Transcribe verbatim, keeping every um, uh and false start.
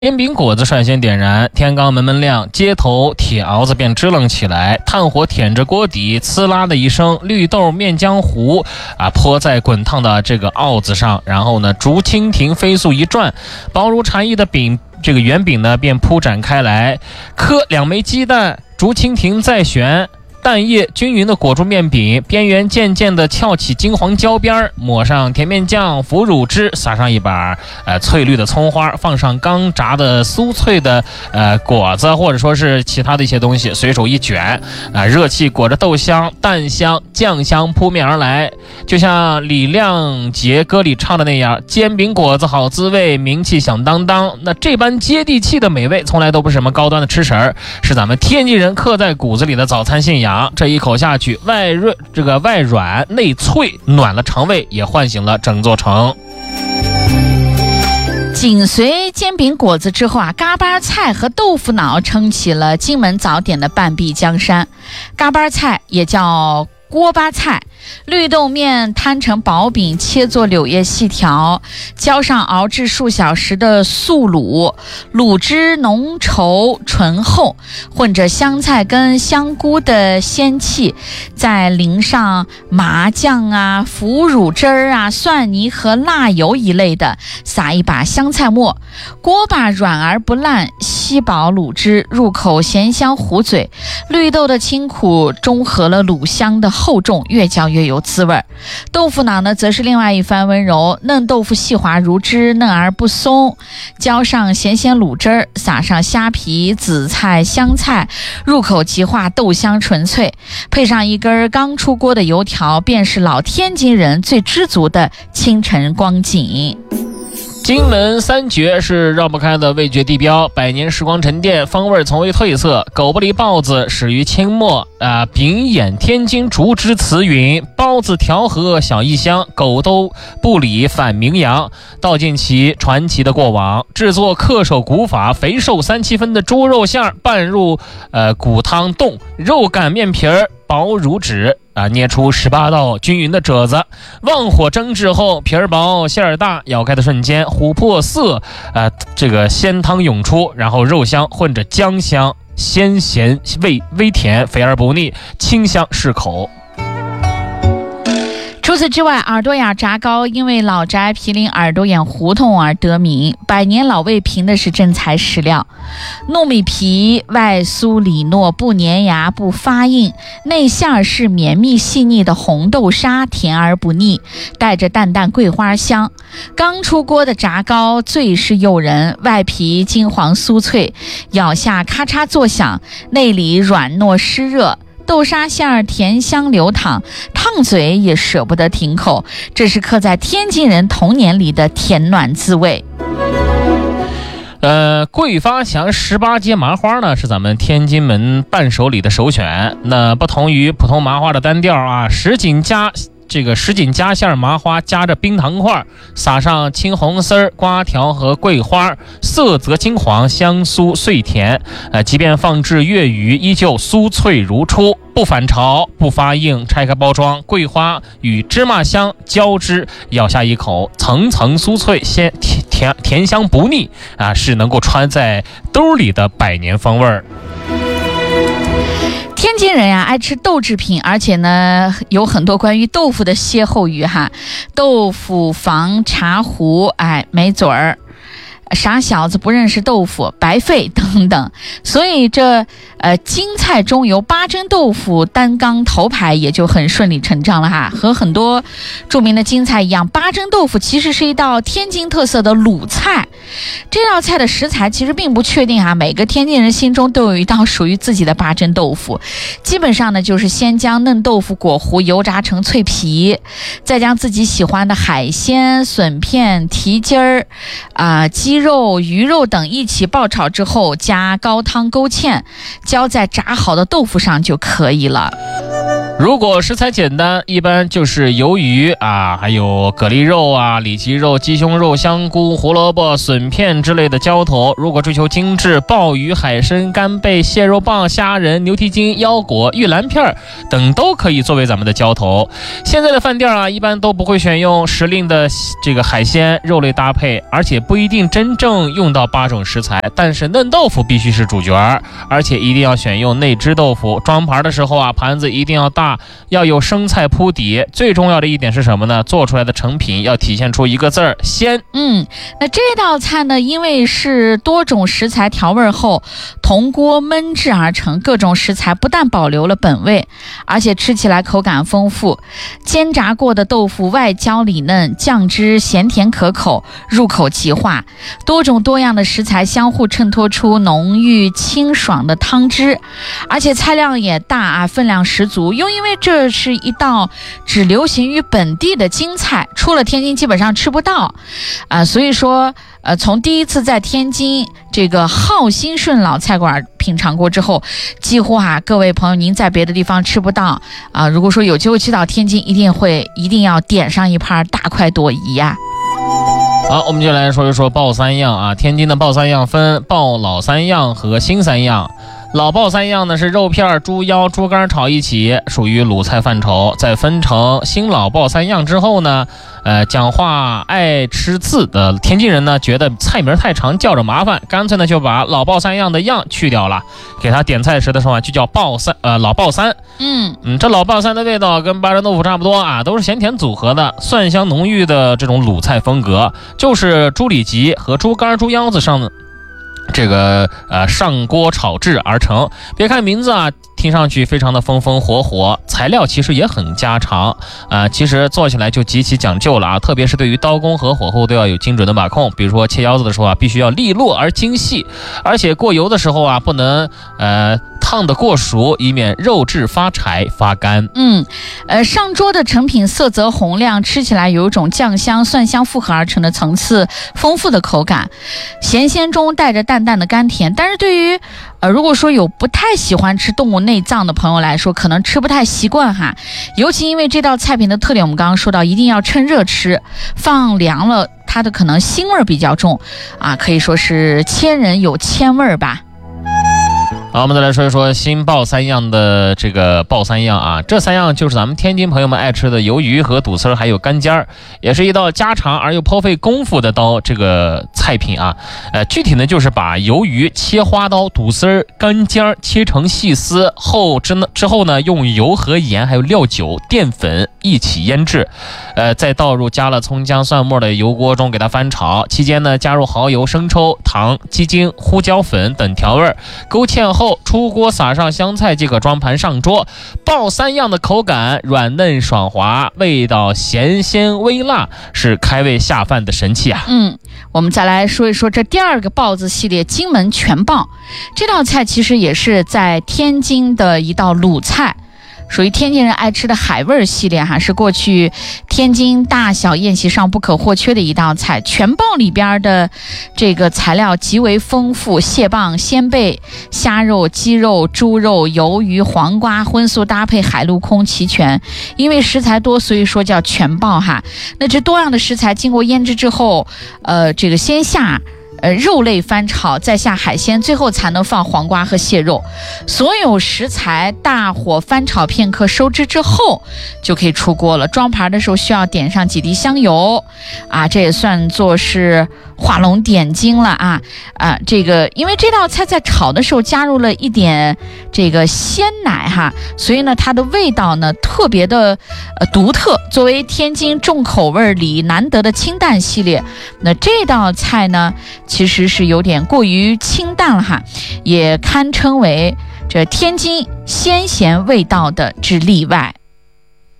煎饼果子率先点燃，天刚门门亮，街头铁鏊子便支棱起来，炭火舔着锅底，呲啦的一声，绿豆面浆糊啊泼在滚烫的这个鏊子上，然后呢，竹蜻蜓飞速一转，薄如蝉翼的饼，这个圆饼呢便铺展开来，磕两枚鸡蛋，竹蜻蜓再旋。蛋液均匀地裹住面饼，边缘渐渐地翘起金黄焦边，抹上甜面酱、腐乳汁，撒上一把呃翠绿的葱花，放上刚炸的酥脆的呃果子，或者说是其他的一些东西，随手一卷，啊、呃，热气裹着豆香、蛋香、酱香扑面而来，就像李亮杰歌里唱的那样，煎饼果子好滋味，名气响当当。那这般接地气的美味，从来都不是什么高端的吃食儿，是咱们天津人刻在骨子里的早餐信仰。这一口下去，外润这个外软内脆，暖了肠胃，也唤醒了整座城。 紧随煎饼果子之后啊，嘎巴菜和豆腐脑撑起了金门早点的半壁江山。嘎巴菜也叫锅巴菜，绿豆面摊成薄饼，切作柳叶细条，浇上熬制数小时的素卤，卤汁浓稠醇厚，混着香菜跟香菇的鲜气，再淋上麻酱啊、腐乳汁儿啊、蒜泥和辣油一类的，撒一把香菜末，锅巴软而不烂，吸饱卤汁，入口咸香糊嘴，绿豆的清苦中和了卤香的厚重，越嚼越有滋味。豆腐脑呢，则是另外一番温柔，嫩豆腐细滑如汁，嫩而不松，浇上咸咸卤汁儿，撒上虾皮、紫菜、香菜，入口即化，豆香纯粹，配上一根刚出锅的油条，便是老天津人最知足的清晨光景。 金门三绝是绕不开的味觉地标，百年时光沉淀，风味从未褪色。狗不理包子始于清末啊，秉演天津竹枝词云，包子调和小异乡，狗都不理反名扬，道尽其传奇的过往。制作恪守古法，肥瘦三七分的猪肉馅拌入呃骨汤冻，肉擀面皮儿薄如纸啊，捏出十八道均匀的褶子，旺火蒸制后，皮儿薄馅儿大，咬开的瞬间琥珀色啊，这个鲜汤涌出，然后肉香混着姜香，鲜咸味微甜，肥而不腻，清香适口。 除此之外，耳朵眼炸糕因为老宅毗邻耳朵眼胡同而得名，百年老味凭的是真材实料。糯米皮外酥里糯，不粘牙不发硬，内馅是绵密细腻的红豆沙，甜而不腻，带着淡淡桂花香。刚出锅的炸糕最是诱人，外皮金黄酥脆，咬下咔嚓作响，内里软糯湿热，豆沙馅儿甜香流淌，烫嘴也舍不得停口，这是刻在天津人童年里的甜暖滋味。 呃，桂发祥十八街麻花呢，是咱们天津门伴手礼的首选。那不同于普通麻花的单调啊，什锦加这个什锦夹馅麻花夹着冰糖块，撒上青红丝儿、瓜条和桂花，色泽金黄，香酥脆甜。呃，即便放置月余，依旧酥脆如初，不反潮，不发硬。拆开包装，桂花与芝麻香交织，咬下一口，层层酥脆，鲜甜甜甜香不腻啊，是能够穿在兜里的百年风味儿。 天津人呀、啊、爱吃豆制品，而且呢有很多关于豆腐的歇后语哈，豆腐房茶壶，哎没嘴儿，傻小子不认识豆腐，白费等等。所以这呃京菜中由八珍豆腐担纲头牌，也就很顺理成章了哈。和很多著名的京菜一样，八珍豆腐其实是一道天津特色的鲁菜。这道菜的食材其实并不确定哈，每个天津人心中都有一道属于自己的八珍豆腐。基本上呢，就是先将嫩豆腐裹糊油炸成脆皮，再将自己喜欢的海鲜、笋片、蹄筋儿、啊、呃、鸡肉、鱼肉等一起爆炒之后，加高汤勾芡，浇在炸好的豆腐上就可以了。 如果食材简单，一般就是鱿鱼啊，还有蛤蜊肉啊、里脊肉、鸡胸肉、香菇、胡萝卜、笋片之类的浇头。如果追求精致，鲍鱼、海参、干贝、蟹肉棒、虾仁、牛蹄筋、腰果、玉兰片等都可以作为咱们的浇头。现在的饭店啊，一般都不会选用时令的这个海鲜肉类搭配，而且不一定真正用到八种食材。但是嫩豆腐必须是主角，而且一定要选用内汁豆腐。装盘的时候啊，盘子一定要大，要有生菜铺底。最重要的一点是什么呢？做出来的成品要体现出一个字儿，鲜。 嗯，那这道菜呢，因为是多种食材调味后铜锅焖制而成，各种食材不但保留了本味，而且吃起来口感丰富。煎炸过的豆腐外焦里嫩，酱汁咸甜可口，入口即化。多种多样的食材相互衬托出浓郁清爽的汤汁，而且菜量也大啊，分量十足。又因为这是一道只流行于本地的京菜，出了天津基本上吃不到啊，所以说呃，从第一次在天津这个浩兴顺老菜馆品尝过之后，几乎啊各位朋友您在别的地方吃不到啊，如果说有机会去到天津，一定会一定要点上一盘大快朵颐呀。 好，我们就来说一说鲍三样啊。天津的鲍三样分鲍老三样和新三样。老鲍三样呢是肉片、猪腰、猪肝炒一起，属于鲁菜范畴。在分成新老鲍三样之后呢，呃，讲话爱吃字的天津人呢，觉得菜名太长叫着麻烦，干脆呢就把老鲍三样的样去掉了，给他点菜时的时候啊，就叫鲍三，呃，老鲍三。 嗯嗯，这老鲍三的味道跟八珍豆腐差不多啊，都是咸甜组合的，蒜香浓郁的这种鲁菜风格，就是猪里脊和猪肝、猪腰子上的。这个呃上锅炒制而成。别看名字啊听上去非常的风风火火，材料其实也很家常啊、呃，其实做起来就极其讲究了啊，特别是对于刀工和火候都要有精准的把控。比如说切腰子的时候啊，必须要利落而精细，而且过油的时候啊不能呃烫得过熟，以免肉质发柴发干。 嗯，呃，上桌的成品色泽红亮，吃起来有一种酱香蒜香复合而成的层次丰富的口感，咸鲜中带着淡淡的甘甜。但是对于呃，如果说有不太喜欢吃动物内脏的朋友来说，可能吃不太习惯哈。尤其因为这道菜品的特点，我们刚刚说到，一定要趁热吃，放凉了它的可能腥味比较重啊，可以说是千人有千味吧。 好，我们再来说一说新鲍三样的这个鲍三样啊，这三样就是咱们天津朋友们爱吃的鱿鱼和肚丝儿，还有干尖儿，也是一道家常而又颇费功夫的刀这个菜品啊。呃，具体呢就是把鱿鱼切花刀，肚丝儿、干尖儿切成细丝后之呢之后呢，用油和盐还有料酒、淀粉一起腌制，呃，再倒入加了葱姜蒜末的油锅中给它翻炒，期间呢加入蚝油、生抽、糖、鸡精、胡椒粉等调味，勾芡后出锅撒上香菜即可装盘上桌。鲍三样的口感软嫩爽滑，味道咸鲜微辣，是开胃下饭的神器啊。 嗯，我们再来说一说这第二个鲍子系列金门全鲍。这道菜其实也是在天津的一道鲁菜，属于天津人爱吃的海味系列哈，是过去天津大小宴席上不可或缺的一道菜。全鲍里边的这个材料极为丰富，蟹棒、鲜贝、虾肉、鸡肉、猪肉、鱿鱼、黄瓜、荤素搭配，海陆空齐全。因为食材多，所以说叫全鲍哈。那这多样的食材经过腌制之后，呃，这个先下呃，肉类翻炒，再下海鲜，最后才能放黄瓜和蟹肉。所有食材大火翻炒片刻，收汁之后就可以出锅了。装盘的时候需要点上几滴香油啊，这也算作是画龙点睛了啊啊！这个因为这道菜在炒的时候加入了一点这个鲜奶哈，所以呢它的味道呢特别的呃独特。作为天津重口味里难得的清淡系列，那这道菜呢其实是有点过于清淡了哈，也堪称为这天津鲜咸味道的之例外。